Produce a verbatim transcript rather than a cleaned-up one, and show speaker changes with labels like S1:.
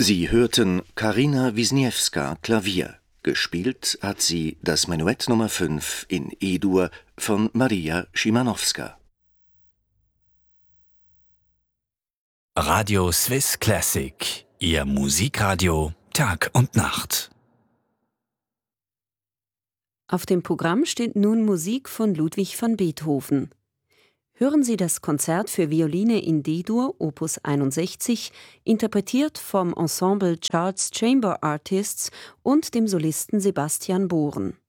S1: Sie hörten Karina Wisniewska, Klavier. Gespielt hat sie das Menuett Nummer fünf in E-Dur von Maria Szymanowska.
S2: Radio Swiss Classic, Ihr Musikradio Tag und Nacht.
S3: Auf dem Programm steht nun Musik von Ludwig van Beethoven. Hören Sie das Konzert für Violine in D-Dur, Opus einundsechzig, interpretiert vom Ensemble Charles Chamber Artists und dem Solisten Sebastian Bohren.